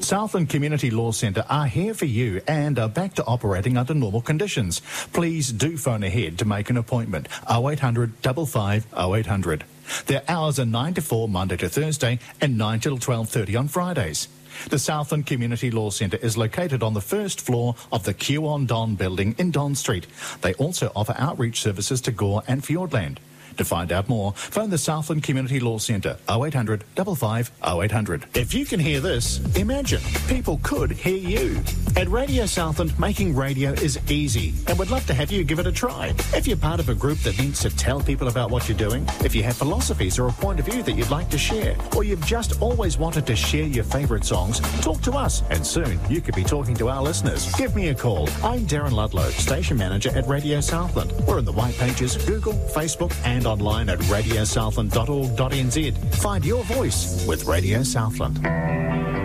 Southland Community Law Centre are here for you and are back to operating under normal conditions. Please do phone ahead to make an appointment. 0800 55 0800. Their hours are 9 to 4 Monday to Thursday and 9 till 12:30 on Fridays. The Southland Community Law Centre is located on the first floor of the Q on Don building in Don Street. They also offer outreach services to Gore and Fiordland. To find out more, phone the Southland Community Law Centre 0800 55 0800. If you can hear this, imagine people could hear you. At Radio Southland, making radio is easy and we'd love to have you give it a try. If you're part of a group that needs to tell people about what you're doing, if you have philosophies or a point of view that you'd like to share, or you've just always wanted to share your favourite songs, talk to us and soon you could be talking to our listeners. Give me a call. I'm Darren Ludlow, Station Manager at Radio Southland. We're in the white pages, Google, Facebook and online at radiosouthland.org.nz. Find your voice with Radio Southland.